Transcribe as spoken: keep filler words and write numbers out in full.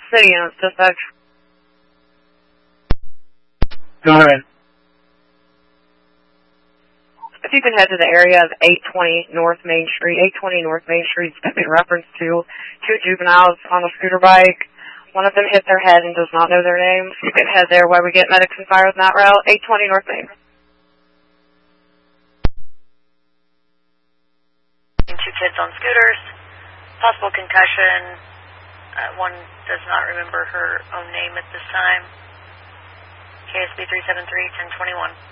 City units, dispatch. Go ahead. If you could head to the area of eight twenty North Main Street. eight twenty North Main Street is in reference to two juveniles on a scooter bike. One of them hit their head and does not know their name. You can head there while we get medics and fire on that route. eight twenty North Main. Two kids on scooters. Possible concussion. Uh, one does not remember her own name at this time. K S B three seven three, ten twenty-one.